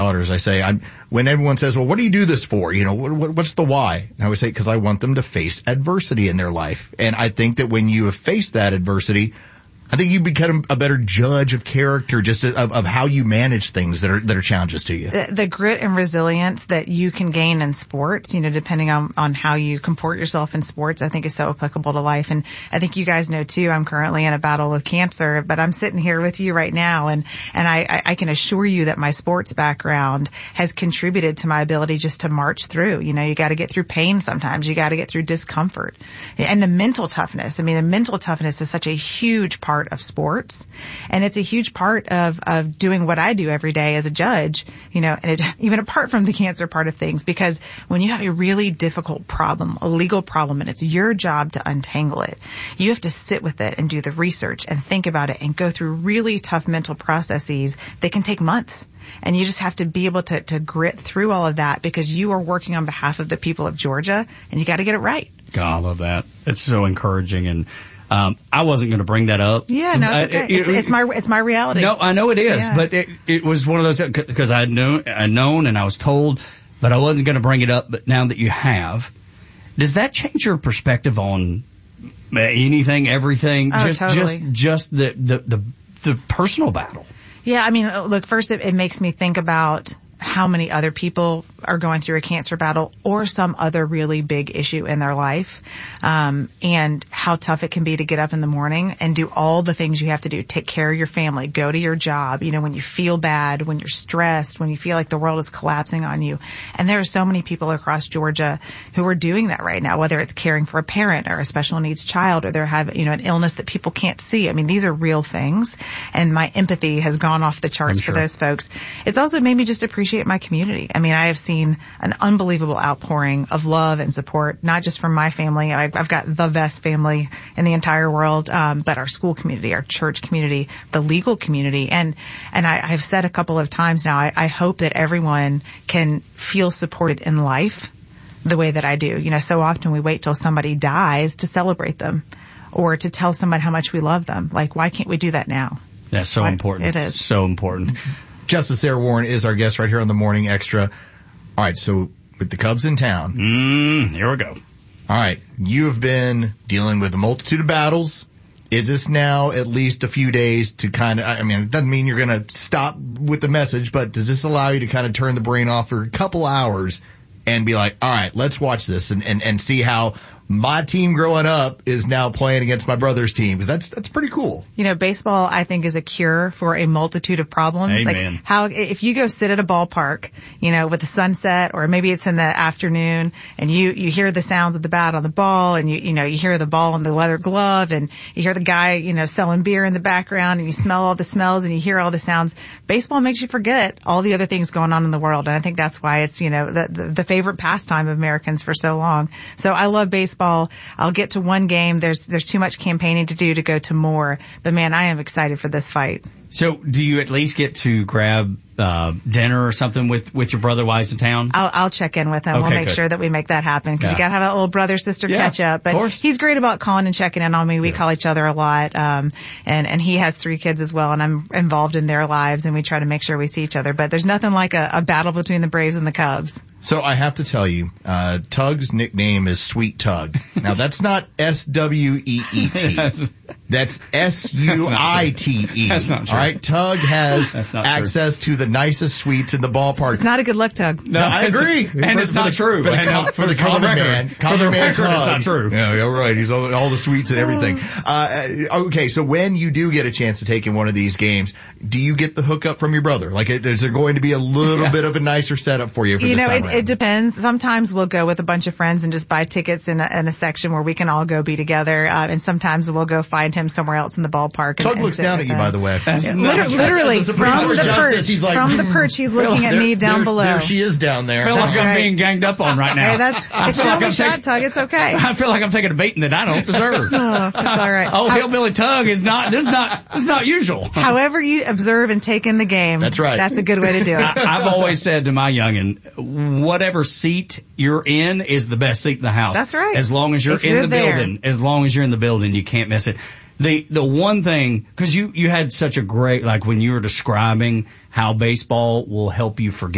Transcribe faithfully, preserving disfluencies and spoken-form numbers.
daughters, I say, I'm, when everyone says, well, what do you do this for? You know, what, what, what's the why? And I always say, because I want them to face adversity in their life. And I think that when you have faced that adversity, I think you become a better judge of character, just of, of how you manage things that are that are challenges to you. The, the grit and resilience that you can gain in sports, you know, depending on, on how you comport yourself in sports, I think is so applicable to life. And I think you guys know too, I'm currently in a battle with cancer, but I'm sitting here with you right now, and and I, I can assure you that my sports background has contributed to my ability just to march through. You know, you got to get through pain sometimes, you got to get through discomfort, and the mental toughness. I mean, the mental toughness is such a huge part of sports, and it's a huge part of of doing what I do every day as a judge, you know, and it, even apart from the cancer part of things, because when you have a really difficult problem, a legal problem, and it's your job to untangle it, you have to sit with it and do the research and think about it and go through really tough mental processes that can take months. And you just have to be able to, to grit through all of that, because you are working on behalf of the people of Georgia, and you got to get it right. God, I love that. It's so encouraging. And Um, I wasn't going to bring that up. Yeah, no, it's okay. Uh, it, it's, it's my, it's my reality. No, I know it is, yeah. but it, it was one of those, because I had known, I known and I was told, but I wasn't going to bring it up. But now that you have, does that change your perspective on anything, everything? Oh, just, totally. just, just the, the, the, the personal battle. Yeah, I mean, look, first it, it makes me think about how many other people are going through a cancer battle or some other really big issue in their life, um, and how tough it can be to get up in the morning and do all the things you have to do. Take care of your family, go to your job, you know, when you feel bad, when you're stressed, when you feel like the world is collapsing on you. And there are so many people across Georgia who are doing that right now, whether it's caring for a parent or a special needs child, or they're having, you know, an illness that people can't see. I mean, these are real things, and my empathy has gone off the charts I'm for sure. those folks. It's also made me just appreciate my community. I mean, I have seen an unbelievable outpouring of love and support, not just from my family. I've, I've got the best family in the entire world, um, but our school community, our church community, the legal community. And, and I, I've said a couple of times now, I, I hope that everyone can feel supported in life the way that I do. You know, so often we wait till somebody dies to celebrate them or to tell somebody how much we love them. Like, why can't we do that now? That's so Why, important. It is. So important. Justice Sarah Warren is our guest right here on the Morning Extra. All right, so with the Cubs in town. Mm, here we go. All right, you have been dealing with a multitude of battles. Is this now at least a few days to kind of, I mean, it doesn't mean you're going to stop with the message, but does this allow you to kind of turn the brain off for a couple hours and be like, all right, let's watch this and, and, and see how my team growing up is now playing against my brother's team? Because that's, that's pretty cool. You know, baseball, I think, is a cure for a multitude of problems. Amen. Like how, if you go sit at a ballpark, you know, with the sunset, or maybe it's in the afternoon, and you, you hear the sounds of the bat on the ball, and you, you know, you hear the ball in the leather glove, and you hear the guy, you know, selling beer in the background, and you smell all the smells, and you hear all the sounds. Baseball makes you forget all the other things going on in the world. And I think that's why it's, you know, the, the, the favorite pastime of Americans for so long. So I love baseball. I'll get to one game. There's there's too much campaigning to do to go to more. But man, I am excited for this fight. So do you at least get to grab uh dinner or something with with your brother while he's in town? I'll I'll check in with him. Okay, we'll make good. sure that we make that happen, because Yeah. you got to have that little brother sister Yeah, catch up. But of course. he's great about calling and checking in on me. We Yeah. call each other a lot, um, and and he has three kids as well, and I'm involved in their lives, and we try to make sure we see each other. But there's nothing like a, a battle between the Braves and the Cubs. So I have to tell you, uh, Tug's nickname is Sweet Tug. Now that's not S W E E T. That's S U I T E. That's not true. All right, Tug has That's not access to the nicest sweets in the ballpark. It's not a good luck, Tug. No, I it's- agree. and For- it's for not the- true. For the, And, com- uh, for the for the common record- man. for the Common man record, it's Tug. not true. Yeah, you're right. He's all, all the sweets and everything. Uh, okay, so when you do get a chance to take in one of these games, do you get the hookup from your brother? Like, is there going to be a little Yeah. bit of a nicer setup for you for You this know, time it, around? it depends. Sometimes we'll go with a bunch of friends and just buy tickets in a, in a section where we can all go be together. Uh, and sometimes we'll go find him somewhere else in the ballpark. And, Tug and looks sit down with at you, him. by the way. That's Yeah, not liter- true. literally As a from Supreme the Court perch, justice, he's like, from the perch, he's looking at There- me down there- below. There she is down there. I feel like That's I'm right. being ganged up on right now. Hey, that's, I it's feel your like only I'm shot, taking- Tug. It's okay. I feel like I'm taking a beating that I don't deserve. Oh, it's all right. Oh, How- hillbilly Tug is not. This is not. This is not usual. However you observe and take in the game. That's right. That's a good way to do it. I, I've always said to my youngin, whatever seat you're in is the best seat in the house. That's right. As long as you're If in you're the there. building, as long as you're in the building, you can't miss it. The the one thing, because you you had such a great, like when you were describing how baseball will help you forget.